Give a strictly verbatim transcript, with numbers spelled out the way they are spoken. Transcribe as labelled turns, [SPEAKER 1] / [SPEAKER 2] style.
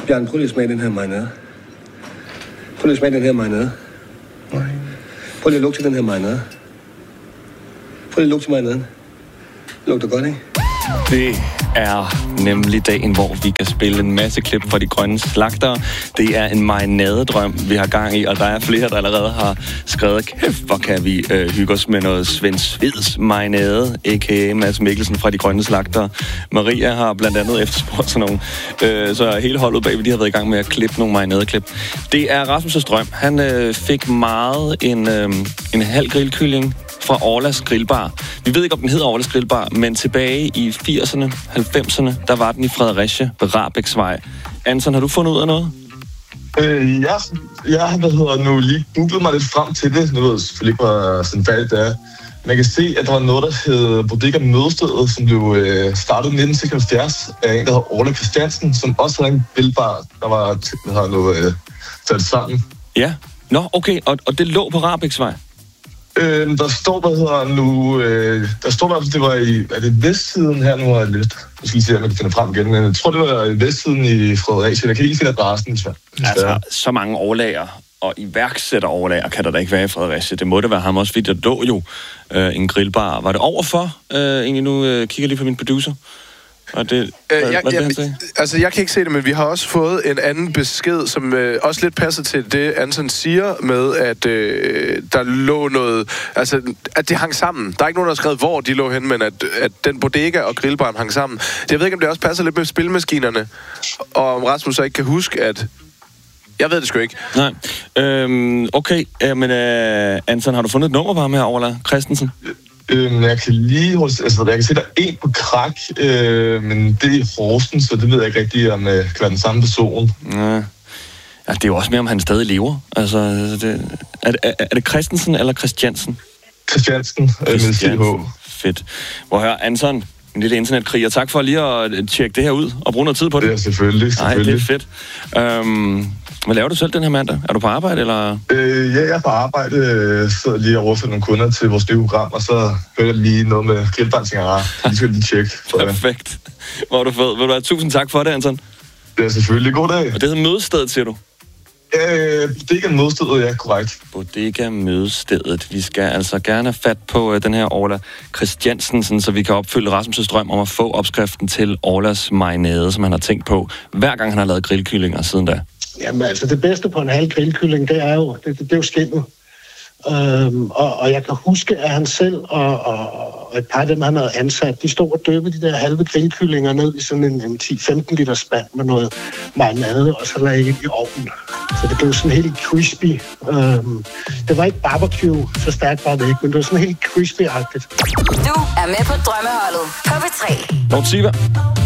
[SPEAKER 1] Bjørn, prøv lige at smage den her marinade. Prøv lige at smage den her marinade. Nej. Prøv lige at lugte til den her marinade. Prøv lige at lugte til marinaden. Det lugter godt, ikke?
[SPEAKER 2] Det er nemlig dagen, hvor vi kan spille en masse klip fra De Grønne Slagtere. Det er en marinadedrøm, vi har gang i, og der er flere, der allerede har skrevet, kæft, hvor kan vi øh, hygge os med noget Svend Sveds marinade, a k a. Mads Mikkelsen fra De Grønne Slagtere. Maria har blandt andet efterspurgt sådan nogle, øh, så hele holdet bagved, de har været i gang med at klippe nogle marinadeklip. Det er Rasmus' drøm. Han øh, fik meget en, øh, en halv grillkylling fra Orlas Grillbar. Vi ved ikke, om den hedder Orlas Grillbar, men tilbage i firserne, halvfemserne, der var den i Fredericia ved Rahbæksvej. Anton, har du fundet ud af noget?
[SPEAKER 3] Øh, ja, jeg har hvad hedder, nu lige googlet mig lidt frem til det. Nu ved jeg selvfølgelig ikke, hvor sådan færdigt det er. Man kan se, at der var noget, der hed Bodega Mødestedet, som blev øh, startet i nitten seksoghalvfjerds af en, der hed Orla Christiansen, som også havde en grillbar, der var der havde noget øh, sat sammen.
[SPEAKER 2] Ja, nå, okay, og, og det lå på Rahbæksvej?
[SPEAKER 3] Øh, der står, hvad hedder nu, øh, der står at det var i, er det vestsiden her nu, er lidt, jeg skal lige se, om jeg kan finde frem igen, men jeg tror, det var i vestsiden i Fredericia. Jeg kan ikke finde adressen, hvis jeg.
[SPEAKER 2] Altså, så mange overlager og iværksætteroverlager kan der da ikke være i Fredericia. Det må det være ham også, fordi der lå jo øh, en grillbar. Var det overfor? Øh, egentlig nu øh, kigger lige på min producer. Og det,
[SPEAKER 4] øh,
[SPEAKER 2] hvad,
[SPEAKER 4] jeg,
[SPEAKER 2] hvad
[SPEAKER 4] jeg,
[SPEAKER 2] det,
[SPEAKER 4] altså, jeg kan ikke se det, men vi har også fået en anden besked, som øh, også lidt passer til det, Anton siger, med at øh, der lå noget, altså, at det hang sammen. Der er ikke nogen, der har skrevet, hvor de lå hen, men at, at den bodega og grillbaren hang sammen. Jeg ved ikke, om det også passer lidt med spilmaskinerne, og om Rasmus så ikke kan huske, at jeg ved det sgu ikke.
[SPEAKER 2] Nej. Øhm, okay, øh, men øh, Anton, har du fundet et nummer på ham her, Orla Christensen?
[SPEAKER 3] Øhm, jeg kan lige, altså jeg kan se, der er en på Krak, øh, men det er i Horsten, så det ved jeg ikke rigtigt, om det kan være den samme person.
[SPEAKER 2] Ja. Ja, det er jo også mere, om han stadig lever. Altså, det, er, er, er det Christensen eller Christiansen?
[SPEAKER 3] Christiansen, Christiansen. Øh, med
[SPEAKER 2] Fedt. Hvor hør, Anton, en lille internetkriger. Tak for lige at tjekke det her ud og bruge noget tid på det.
[SPEAKER 3] Ja, selvfølgelig. selvfølgelig.
[SPEAKER 2] Nej, det er fedt. Øhm, hvad laver du selv den her mandag? Er du på arbejde, eller?
[SPEAKER 3] Øh, ja, jeg er på arbejde. Jeg sidder lige og overfører nogle kunder til vores nye program, og så hører jeg lige noget med grilldansingere. Det skal jeg lige tjekke.
[SPEAKER 2] Perfekt. Hvor er du fed. Vil du have tusind tak for det, Anton?
[SPEAKER 3] Det er selvfølgelig. God dag.
[SPEAKER 2] Og det hedder Mødestedet, siger du?
[SPEAKER 3] Øh, Bodega Mødestedet, ja, korrekt.
[SPEAKER 2] Bodega Mødestedet. Vi skal altså gerne have fat på uh, den her Orla Christiansen, sådan, så vi kan opfylde Rasmus' drøm om at få opskriften til Orlas marinade, som han har tænkt på, hver gang han har lavet grillkyllinger siden da.
[SPEAKER 5] Jamen altså, det bedste på en halv grillkylling, det er jo, det, det, det er jo skindet. Øhm, og, og jeg kan huske, at han selv og, og, og et par af dem, han havde ansat, de stod og døbte de der halve grillkyllinger ned i sådan en, en ti til femten liter spand med noget marinade, og så lagde jeg i ovnen. Så det blev sådan helt crispy. Øhm, det var ikke barbecue, så stærkt var det ikke, men det var sådan helt crispy-agtigt.
[SPEAKER 6] Du er med på Drømmeholdet på P tre.
[SPEAKER 2] Lort Siva.